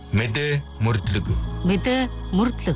Мэдээ мөрдлөг. Мэдээ мөрдлөг.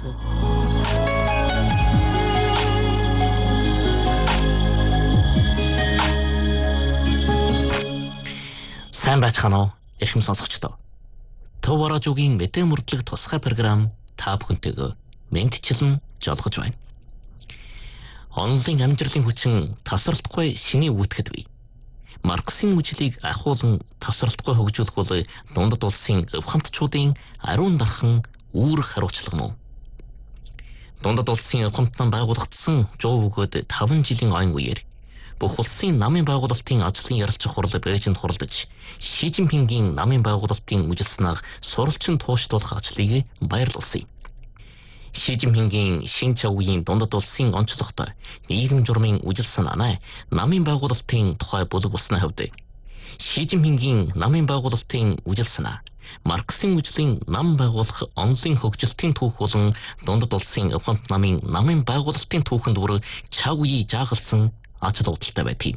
Сайн байцгаана уу? Эрхэм сонсогчдоо. Төв Борожуугийн мэдээ мөрдлөг тусгай програм та бүхэнтэйгээ мэдчилэн жолгож байна. Онлайн амжилтын хүчин тасралтгүй шиний үүтгэд бий. Марксийн мөчлийг ахуулан тасралтгүй хөгжүүлэх бол дундад улсын өвхөмтчүүдийн ариун дархан үүрэг хариуцлага мөн. Дундад улсын өвхөмтнөн байгуулагдсан 100 өгөөд 5 жилийн ойн үеэр бүх улсын намын байгуулалтын ажлын ярилцах хурал Бээжинд хуралдаж Ши Жинпингийн намын байгуулалтын үжилснаг суралцсан тууштуулах ажлыг баярлуулсан. Ши Жинпингийн шинэ чавгийн дундад улсын онцлогтой нийгэм журмын үжил санаанаа намын байгуулалтын тухай бүлэг болсны хувьд Ши Жинпингийн намын байгуулалтын үжил санаа Марксийн үжлийн нам байгуулах онлын хөгжилтийн түүх болон дундад улсын өвхөмт намын байгуулалтын түүхэнд бүр чав үе жаагалсан ач холбогдолтой байдаг.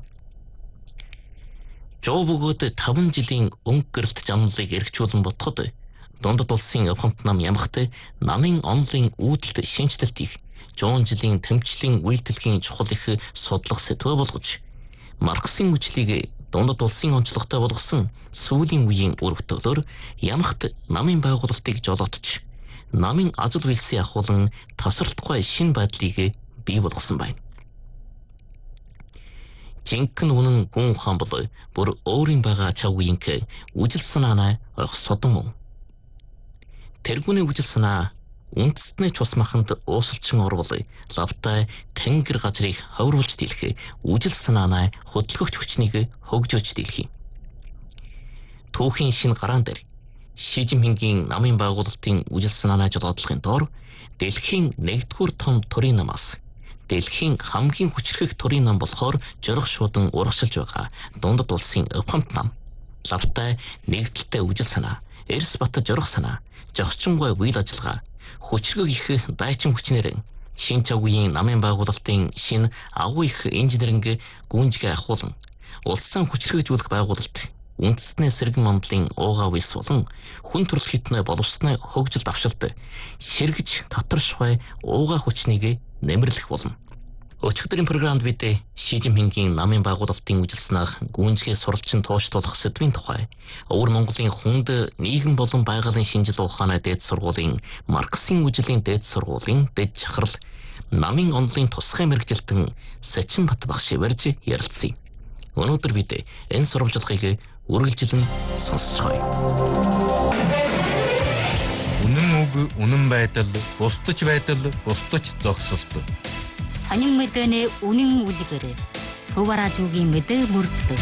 Жоо бөгөөд 5 жилийн өнгө гэрэлт замлыг эргчүүлэн бодоход дундад улсын өвхөмт нам ямагт намын онлын үүдэлт шинжлэлтийг 100 жилийн тэмцлийн үйлдэлгийн чухал их судлах сэдвээ болгож Марксийн үжлийг дундад улсын онцлогтой болгосон сүүлийн үеийн үр бүтээлээр ямагт намын байгуулалтыг жолоотч намын ажил үйлсээ ахуулан тасралтгүй шинэ байдлыг бий болгосон байна. Жинхэнэ үнэн гүн ухаан бол бүр өөрийн байгаа чав үеийнх үжил санаанаа ойх содон мөн. Тэргүүний үжил санаа үндэстний цус маханд уусалчин орвол лавтай тэнгэр газрыг ховруулж дийлэх үжил санаанаа хөдөлгөгч хүчнийг хөгжөөж дийлэх. Түүхийн шинэ гараан дээр Ши Жинпингийн намын байгуулалтын үжил санаанаа жолоодлохын доор дэлхийн 1-р том төрийн намаас дэлхийн хамгийн хүчрхэг төрийн нам болохоор жорох шуудан урагшилж байгаа дундад улсын өвхөмт нам лавтай нэгдэлтэй үжил санаа эрс бат жорох санаа жогчингой үйл ажиллагаа хүчрхэг их дайчин хүчнэр шин чав үеийн намын байгуулалтын шин агуу их инженеринг гүнжгээ ахуулан улсын хүчрхэгжүүлэх байгуулалт үндэстний сэргэн мандлын уугаа вис болон хүн төрөл хитнэ боловсны хөгжилд авшилт сэргэж татаршгүй уугаа хүчнийг нэмэрлэх болно. Өчигдрийн програмд бид Ши Жинпингийн намын байгуулалтын үжилснах гүнжгээ суралцсан тууштуулах сэдвийн тухай Өвөр Монголын хүнд нийгэм болон байгалийн шинжил ухааны дээд сургуулийн Марксийн үжлийн дээд сургуулийн дэд чахрал намын онлын тусгай мэргэжилтэн Сачин Бат багш барьж ярилцъя. Өнөөдөр бид энэ сурвалжлагыг үргэлжлэн сонсцгоё. Үнэн үг, үнэн байдал, бусдаж байдал, бусдаж зогсолт. Сонин мэдээний үнэн үлгэр. Төв Борожуугийн мэдээ мөрдлөг.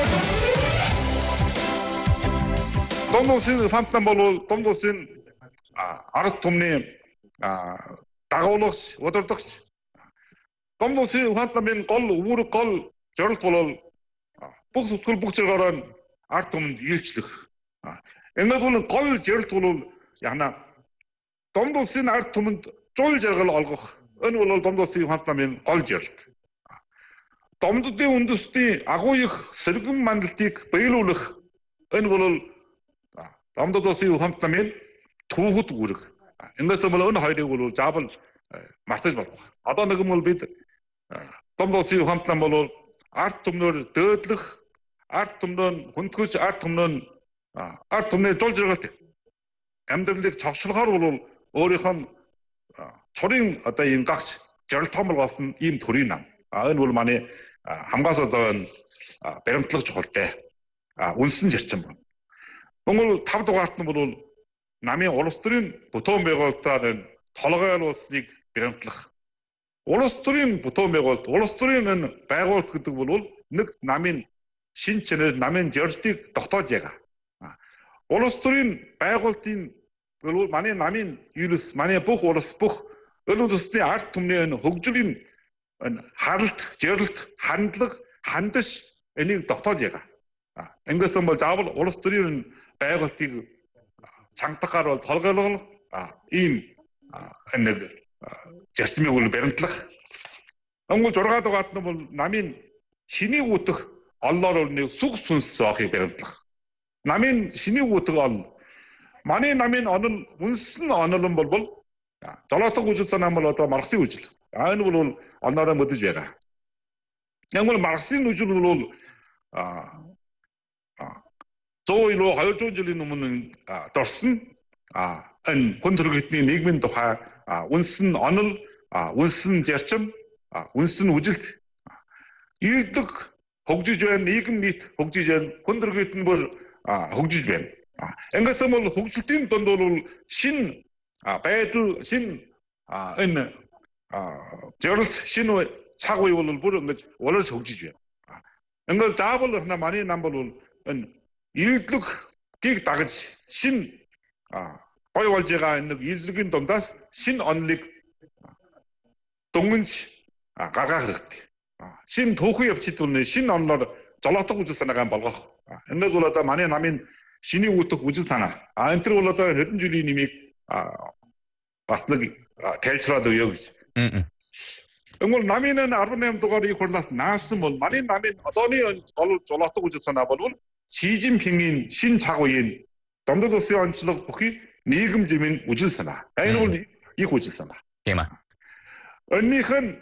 Дунд улсын фантан бол дунд улсын ард түмний дагуулгч, удирдагч. Дунд улсын фантамын үүрэг гол зорилт бол бүх зүтгэл бүх зэрэгээрээ ард түмэнд үйлчлэх. Ингээд бол гол зорилт бол яна дунд улсын ард түмэнд зуул жаргал олгох. Энэ бол дунд улсын фантамын гол зорилт. Дунддын үндэстний агуу их сэргэн мандалтыг биелүүлэх. Энэ бол дундад улсын фантамын түүхэд үүрэг. Ингээс бол энэ хоёрыг бол заавал мартаж болохгүй. Одоо нэг юм бол бид дунд улсын фантам бол ард түмнөр дөөдлөх, ард түмнөө хүндгэж, ард түмний зул жаргалт амьдралыг цогцлохоор бол өөрийнх нь цорын одоо ийм гагч зорилт томор болсон ийм төрийн нам. Энэ бол манай хамгаас одоо баримтлах чухалтай үнсэн зарчим байна. Монгол 5 дугаарт нь бол намын улс төрийн бүтээн байгуулалтаар толгой улсныг баримтлах. Улс төрийн бүтээн байгуулалт, улс төрийн энэ байгуулалт гэдэг бол нэг намын шин чанар, намын зорилтыг тогтоож байгаа. Улс төрийн байгуулалтын бол манай намын юус, манай бүх улс, бүх өл улсны ард түмний энэ хөгжлийн харалт, зорилт, хандлага, хандаж энийг тогтоож байгаа. Ингээс бол заавал улс төрийн байгуулалтыг цангатгаар бол толгойлгох ийм нэг зарчмыг бол баримтлах. Монгол 6 дугаарт нь бол намын шиний үүтэх олноор нэг сүх сүнс заахыг баримтлах. Намын шиний үүтэг ол Манай намын онол үнсэн онолон болбол золотог үжил санаа бол одоо Марксийн үжил. Энэ бол оноороо мөдөж байгаа. Яг бол Марксийн үжил бол 200 жилийн өмнө дорсон энэ хүн төрөлхтний нийгмийн тухай үнсэн онол, үнсэн зарчим, үнсэн үжилт ийдэг хөгжиж байна, нийгэм нийт хөгжиж байна, хүн төрөлхтөн бүр хөгжиж байна. Ингээс бол хөгжилтийн донд бол шин байдал, шин энэ жирэлт, шин цаг үе бол бүр ингэж улирч хөгжиж байна. Ингээд заавал манай нам бол энэ ийдлэг гийг дагаж шин гой болж байгаа нэг ийдлэгийн дундаас шин онлыг дөнгөнж гаргах хэрэгтэй. Шин түүхэн явцад үнэ шин онлоор золотог үжил санаагаа болгох. Ингээд бол одоо манай намын шиний үүтэх үжил санаа. Энэ төр бол одоо хэдэн жилийн нэмийг бас нэг тайлбараад өгье гэж. 응월 남이는 18 дугаарыг хурлаас наасан бол манай намын одооны золотог үжил санаа бол 시진핑인 신착오인 домдод улсын онцлог бүхий нийгэм жимийн үжил санаа. Энэ бол их үжил санаа. Тийм аа. Önнийх нь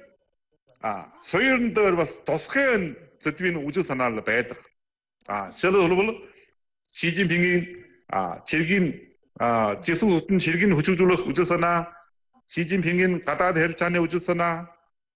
соёрн дээр бас тусгай сэдвийн үжил санаа байдаг. Жишээлбэл 시진핑인 질긴 지수 어떤 질긴 후추줄로 үжил санаа, 시진핑인 гадаад харилцааны үжил санаа,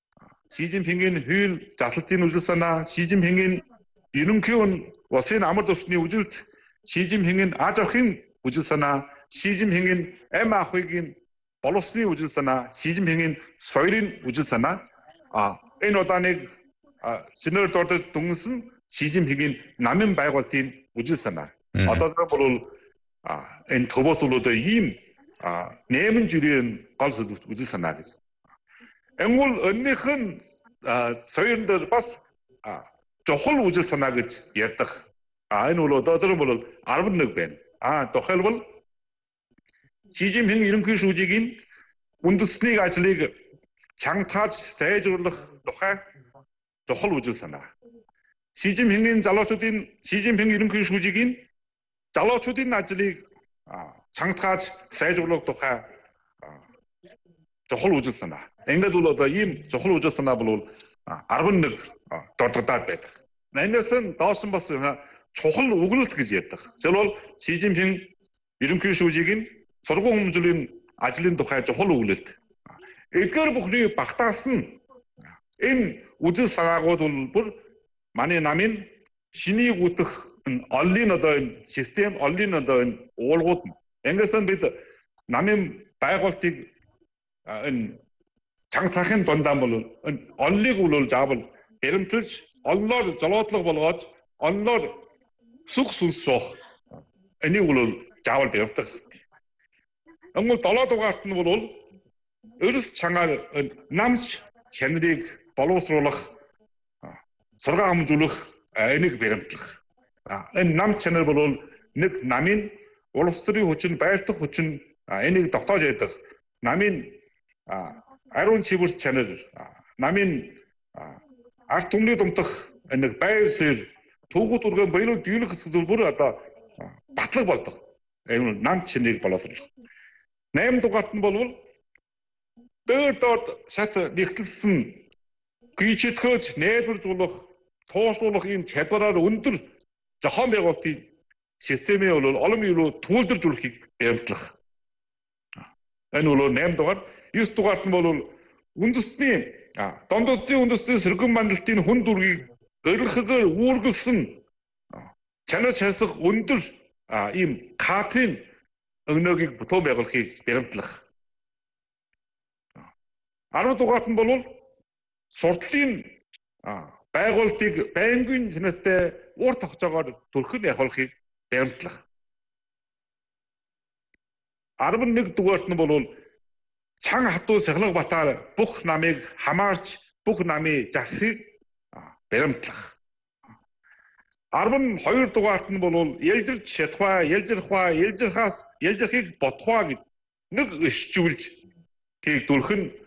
시진핑인 хууль задлалтын үжил санаа, 시진핑인 ерөнхий улсын амар төвчний үжилт, 시진핑인 аж ахуйн үжил санаа, 시진핑인 эм ахуйгийн боловсрын үжил санаа, 시진핑인 соёлын үжил санаа. Энэ удааныг синер дордож дүнсэн 시진핑인 남인 байгуулалтын үжил санаа. Одоо бол энэ төвөөс бол ийм нэмэн жирийн гол үжил санаа гэж. Энгүүл önнийх нь соёлын дээр бас чухал үжил санаа гэж ярьдаг. Энэ бол одоо бол 11 байна. Тухайлбал 시진핑 ерөнхий шүүжийн үндэсний ажлыг чангатгаж сайжруулах тухай чухал үжил санаа. 시진핑 ерөнхий шүүжийн залуучуудын ажлыг чангатгаж сайжруулах тухай чухал үжил санаа. Ингээд бол одоо ийм чухал үжил санаа бол 11 дордогдаад байдаг. Энэс нь доош нь бас чухал үгэлэлт гэж яддаг. Жишээлбэл 시진핑 ерөнхий шүүжийн сургууль хүмүүжлийн ажлын тухай чухал үгэлэлт. Эдгээр бүхний багтаас нь энэ үжил санаагууд бол манай намын шинийг үтэх онлын одоо энэ систем, онлын одоо энэ уулгууд ингээс нь бид намын байгуултыг энэ чангатахын дундаа бол онлыг бол заавал баримталж, онлоор золоодлого болгоод, онлоор сүх сүнсөх энийг бол заавал баримтах. Өнгө 7 дугаарт нь бол өрс чангаар намч чанарыг боловсруулах, сургаан хамжуулах энийг баримтлах. Энэ нам чанар бол нэг намын улс төрийн хүчин, байр дах хүчин энийг тогтоож яддаг. Намын ариун чивэрс чанар, намын ард түмний думтах нэг байр суурь, түүхүүд үргэн баялаг дийлэх хэсэг бүр одоо батлаг болдог. Энэ нам чанарыг боловсруулах. 8 дугаарт нь бол дээр доод шат нэгтлсэн гүйчэтгэж, найдваржуулах, туушлуулах ийм чадвараар өндөр зохион байгуулалтын системээ бол олон юуруу төлөвлөжүүлэхийг баримтлах. Энэ бол 8 дугаар. 9 дугаарт нь бол үндэсний дондоцын үндэсний сэргэн мандалтын хүн дүргийг өргөхөөр үүргэлсэн чанар чансах өндөр ийм кадрын өгнөөгийг бүтэн байгуулахыг баримтлах. 10 дугаарт нь бол сурдлын байгуулалтыг байнгын чанартай ур тогтоогоор төрхөн явуулахыг баримтлах. 11 дугаарт нь бол чан хатуу сахлах батаар бүх намыг хамаарч бүх намын засгийг баримтлах. 12 дугаарт нь бол ялжирч чадхаа, ялжирхаа, ялжирхаас ялжирхийг бодхаа гэж нэг ишжүүлж тийг дүрхэн